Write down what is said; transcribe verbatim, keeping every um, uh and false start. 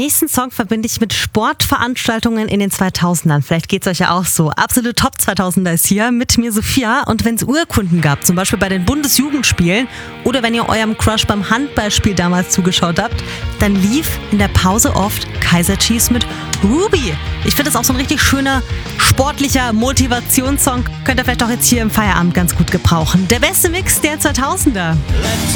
nächsten Song verbinde ich mit Sportveranstaltungen in den zweitausendern. Vielleicht geht's euch ja auch so. Absolute Top zweitausender ist hier mit mir Sophia. Und wenn es Urkunden gab, zum Beispiel bei den Bundesjugendspielen oder wenn ihr eurem Crush beim Handballspiel damals zugeschaut habt, dann lief in der Pause oft Kaiser Chiefs mit Ruby. Ich finde das auch so ein richtig schöner, sportlicher Motivationssong. Könnt ihr vielleicht auch jetzt hier im Feierabend ganz gut gebrauchen. Der beste Mix der zweitausender.